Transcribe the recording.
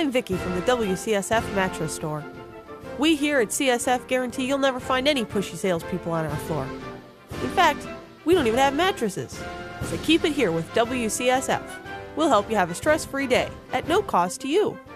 I'm Vicky from the WCSF Mattress Store. We here at CSF guarantee you'll never find any pushy salespeople on our floor. In fact, we don't even have mattresses. So keep it here with WCSF. We'll help you have a stress-free day at no cost to you.